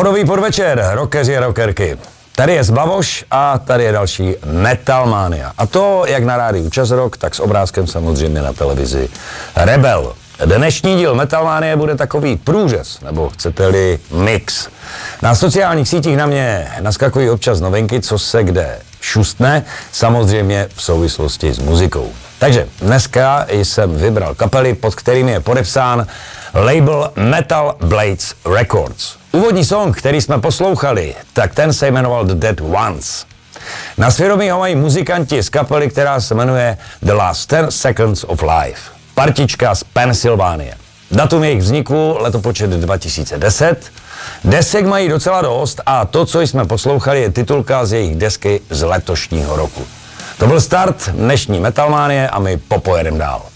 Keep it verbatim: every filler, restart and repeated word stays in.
Bodový podvečer, rockeři a rockerky. Tady je Zbavoš a tady je další Metalmania. A to jak na rádiu Čas Rock, tak s obrázkem samozřejmě na televizi Rebel. Dnešní díl Metalmanie bude takový průřez, nebo chcete-li mix. Na sociálních sítích na mě naskakují občas novinky, co se kde šustne, samozřejmě v souvislosti s muzikou. Takže dneska jsem vybral kapely, pod kterými je podepsán label Metal Blades Records. Úvodní song, který jsme poslouchali, tak ten se jmenoval The Dead Ones. Na svědomí ho mají muzikanti z kapely, která se jmenuje The Last ten Seconds of Life. Partička z Pensylvánie. Datum jejich vzniku letopočet dva tisíce deset. Desek mají docela dost a to, co jsme poslouchali, je titulka z jejich desky z letošního roku. To byl start dnešní Metalmanie a my popojedem dál.